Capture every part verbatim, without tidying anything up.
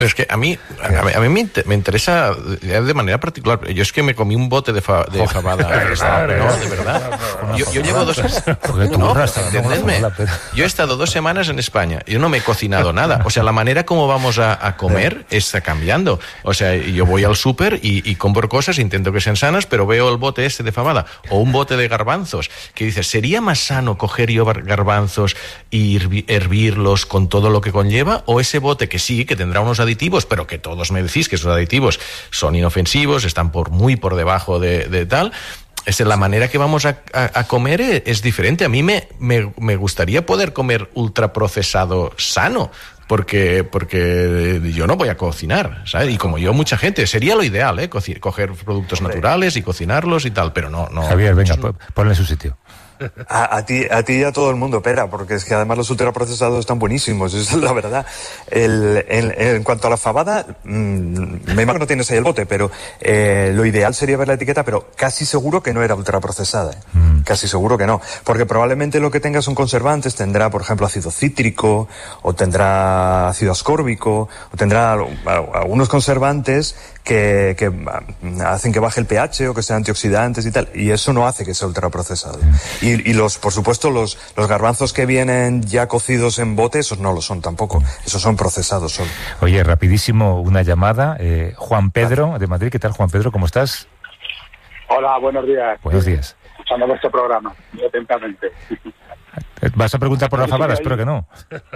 Es que a mí, a mí, a mí me, inter, me interesa de manera particular. Yo es que me comí un bote de, fa, de fabada. No, de verdad. Yo, yo llevo dos... No, entendedme. Yo he estado dos semanas en España. Yo no me he cocinado nada. O sea, la manera como vamos a, a comer está cambiando. O sea, yo voy al súper y, y compro cosas, intento que sean sanas, pero veo el bote este de fabada o un bote de garbanzos que dices, ¿sería más sano coger yo garbanzos y hervirlos con todo lo que conlleva? O ese bote que sí, que tendrá unos aditivos, pero que todos me decís que esos aditivos son inofensivos, están por muy por debajo de, de tal. Es la manera que vamos a, a, a comer es, es diferente. A mí me, me, me gustaría poder comer ultraprocesado sano, porque, porque yo no voy a cocinar, ¿sabes? Y como yo, mucha gente, sería lo ideal, ¿eh? Coci- coger productos naturales y cocinarlos y tal, pero no... no Javier, venga, no... ponle en su sitio. A, a ti a ti y a todo el mundo, Pera, porque es que además los ultraprocesados están buenísimos, esa es la verdad. El, el, el, en cuanto a la fabada, mmm, me imagino que no tienes ahí el bote, pero eh, lo ideal sería ver la etiqueta, pero casi seguro que no era ultraprocesada, ¿eh? Mm. Casi seguro que no, porque probablemente lo que tenga son conservantes, tendrá, por ejemplo, ácido cítrico, o tendrá ácido ascórbico, o tendrá algunos conservantes que, que hacen que baje el pH o que sean antioxidantes y tal, y eso no hace que sea ultraprocesado. Y Y, y los, por supuesto, los, los garbanzos que vienen ya cocidos en bote, esos no lo son tampoco. Esos son procesados solo. Oye, rapidísimo, una llamada. Eh, Juan Pedro, de Madrid. ¿Qué tal, Juan Pedro? ¿Cómo estás? Hola, buenos días. Buenos días. Escuchando vuestro programa, muy atentamente. ¿Vas a preguntar por la fabada? Espero que no.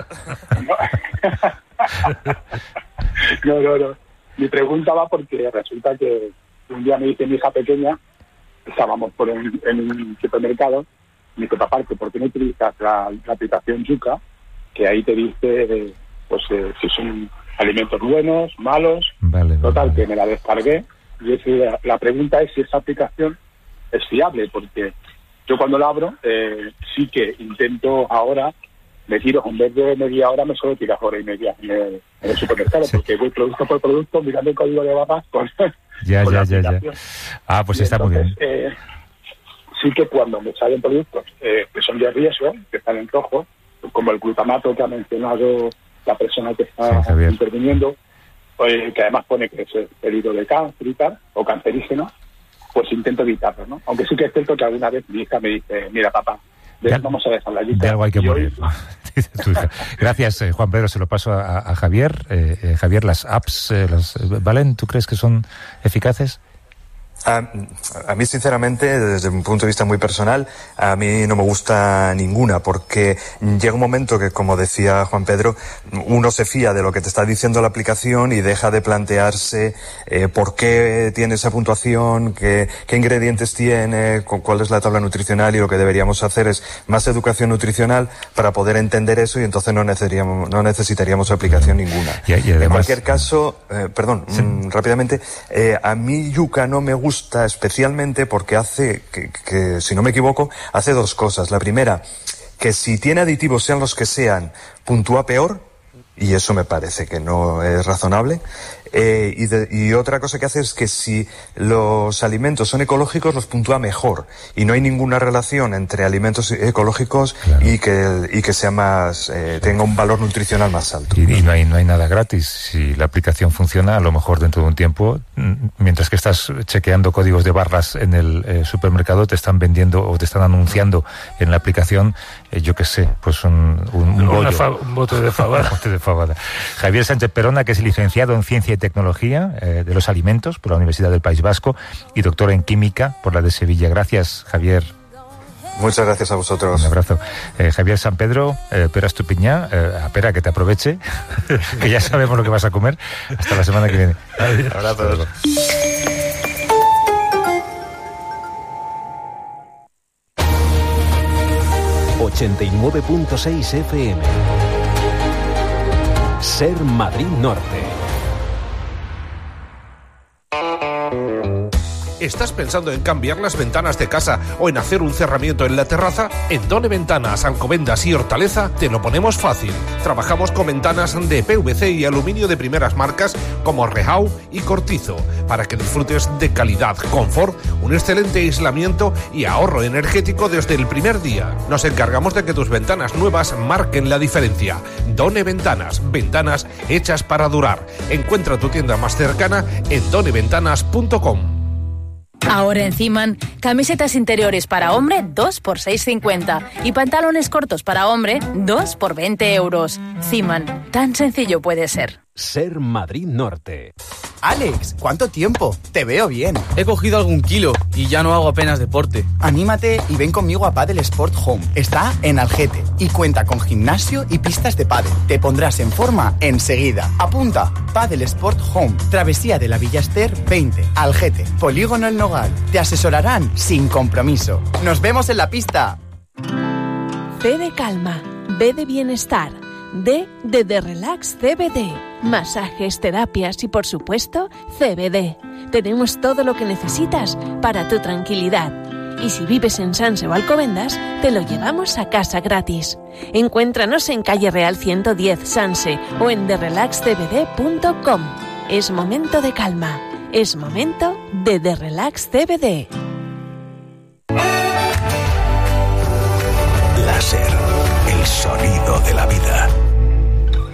No, no, no. Mi pregunta va porque resulta que un día me dice mi hija pequeña, estábamos por un, en un supermercado, me dice, papá, ¿por qué no utilizas la, la aplicación Yuka? Que ahí te dice, eh, pues, eh, si son alimentos buenos, malos. Vale, Total, vale. que me la descargué. Y es, la, la pregunta es si esa aplicación es fiable, porque yo cuando la abro, eh, sí que intento ahora, me tiro, en vez de media hora, me suelo tirar hora y media en el, en el supermercado, sí. Porque voy producto por producto, mirando el código de barras con, ya, con ya, la ya, aplicación. ya. Ah, pues y está entonces, muy bien. Eh, sí que cuando me salen productos eh, que son de riesgo, que están en rojo, como el glutamato que ha mencionado la persona que está sí, interviniendo, eh, que además pone que es peligro de cáncer y tal, o cancerígeno, pues intento evitarlo, ¿no? Aunque sí que es cierto que alguna vez mi hija me dice, mira, papá, de, de, vamos a dejar la lista. De algo hay que morir. Hoy... Gracias, eh, Juan Pedro. Se lo paso a, a Javier. Eh, eh, Javier, las apps, eh, las, ¿valen? ¿Tú crees que son eficaces? A, a mí, sinceramente, desde un punto de vista muy personal, a mí no me gusta ninguna, porque llega un momento que, como decía Juan Pedro, uno se fía de lo que te está diciendo la aplicación y deja de plantearse eh, por qué tiene esa puntuación, qué, qué ingredientes tiene, cuál es la tabla nutricional, y lo que deberíamos hacer es más educación nutricional para poder entender eso, y entonces no necesitaríamos, no necesitaríamos aplicación ninguna. Y, y además, en cualquier caso, eh, perdón, sí. mmm, rápidamente, eh, a mí Yuka no me gusta especialmente porque hace, que, que si no me equivoco, hace dos cosas. La primera, que si tiene aditivos, sean los que sean, puntúa peor, y eso me parece que no es razonable. Eh, y, de, y otra cosa que hace es que si los alimentos son ecológicos, los puntúa mejor, y no hay ninguna relación entre alimentos ecológicos claro. y que y que sea más eh, tenga un valor nutricional más alto. Y, y no hay no hay nada gratis. Si la aplicación funciona, a lo mejor dentro de un tiempo, mientras que estás chequeando códigos de barras en el eh, supermercado, te están vendiendo o te están anunciando en la aplicación, eh, yo qué sé, pues un un, un, bollo, fa- un bote de fabada. un bote de fabada. Javier Sánchez Perona, que es licenciado en Ciencia y Tecnología eh, de los Alimentos por la Universidad del País Vasco y doctor en Química por la de Sevilla. Gracias, Javier. Muchas gracias a vosotros. Un abrazo. Eh, Javier San Pedro, eh, Pera Estupiñá, eh, espera que te aproveche, que ya sabemos lo que vas a comer. Hasta la semana que viene. Abrazos. ochenta y nueve punto seis F M. Ser Madrid Norte. ¿Estás pensando en cambiar las ventanas de casa o en hacer un cerramiento en la terraza? En Done Ventanas, Alcobendas y Hortaleza te lo ponemos fácil. Trabajamos con ventanas de P V C y aluminio de primeras marcas como Rehau y Cortizo. para que disfrutes de calidad, confort, un excelente aislamiento y ahorro energético desde el primer día. Nos encargamos de que tus ventanas nuevas marquen la diferencia. Done Ventanas, ventanas hechas para durar. Encuentra tu tienda más cercana en done ventanas punto com. Ahora en Ziman, camisetas interiores para hombre dos por seis cincuenta y pantalones cortos para hombre dos por veinte euros. Ziman, tan sencillo puede ser. Ser Madrid Norte. Alex, ¿cuánto tiempo? Te veo bien. He cogido algún kilo y ya no hago apenas deporte. Anímate y ven conmigo a Padel Sport Home. Está en Algete y cuenta con gimnasio y pistas de pádel. Te pondrás en forma enseguida. Apunta, Padel Sport Home, Travesía de la Villa Ester veinte, Algete, Polígono El Nogal. Te asesorarán sin compromiso. ¡Nos vemos en la pista! C de calma, B de bienestar, D de The Relax C B D. Masajes, terapias y, por supuesto, C B D. Tenemos todo lo que necesitas para tu tranquilidad. Y si vives en Sanse o Alcobendas, te lo llevamos a casa gratis. Encuéntranos en Calle Real ciento diez, Sanse, o en the relax c b d punto com. Es momento de calma. Es momento de The Relax C B D.